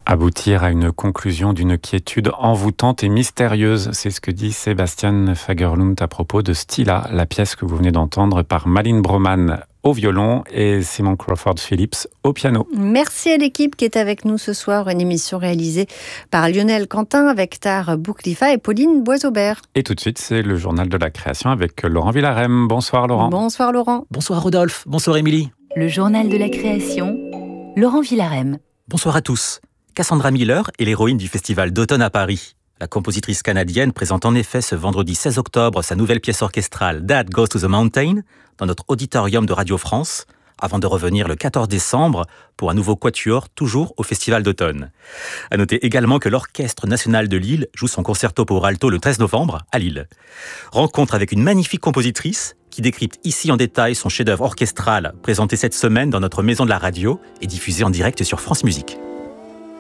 Aboutir à une conclusion d'une quiétude envoûtante et mystérieuse, c'est ce que dit Sebastian Fagerlund à propos de Stilla, la pièce que vous venez d'entendre par Malin Broman au violon et Simon Crawford Phillips au piano. Merci à l'équipe qui est avec nous ce soir, une émission réalisée par Lionel Quentin avec Tar Bouklifa et Pauline Boisaubert. Et tout de suite, c'est le journal de la création avec Laurent Villarem. Bonsoir Laurent. Bonsoir Laurent. Bonsoir Rodolphe, bonsoir Émilie. Le journal de la création, Laurent Villarem. Bonsoir à tous. Cassandra Miller est l'héroïne du festival d'automne à Paris. La compositrice canadienne présente en effet ce vendredi 16 octobre sa nouvelle pièce orchestrale Dad Goes to the Mountain dans notre auditorium de Radio France, avant de revenir le 14 décembre pour un nouveau quatuor, toujours au festival d'automne. À noter également que l'Orchestre national de Lille joue son concerto pour alto le 13 novembre à Lille. Rencontre avec une magnifique compositrice qui décrypte ici en détail son chef-d'œuvre orchestral présenté cette semaine dans notre maison de la radio et diffusé en direct sur France Musique.